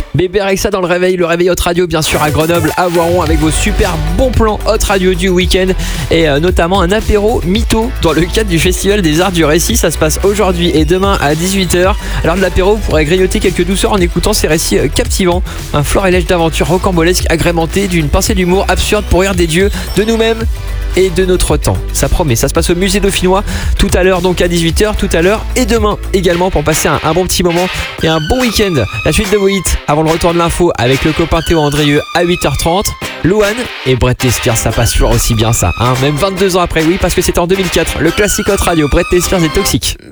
Bébé Rexa dans le réveil Hot Radio bien sûr à Grenoble, à Voiron avec vos super bons plans Hot Radio du week-end et notamment un apéro mytho dans le cadre du Festival des Arts du Récit. Ça se passe aujourd'hui et demain à 18h. Alors de l'apéro, vous pourrez grignoter quelques douceurs en écoutant ces récits captivants. Un florilège d'aventures rocambolesques agrémenté d'une pincée d'humour absurde pour rire des dieux, de nous-mêmes et de notre temps. Ça promet, ça se passe au musée dauphinois tout à l'heure, donc à 18h tout à l'heure et demain également pour passer un bon petit moment et un bon week-end. La suite de vos hits avant le retour de l'info avec le copain Théo Andrieux à 8h30. Louane et Britney Spears, ça passe toujours aussi bien ça, hein. Même 22 ans après, oui, parce que c'était en 2004. Le classique Hot Radio, Britney Spears et Toxic.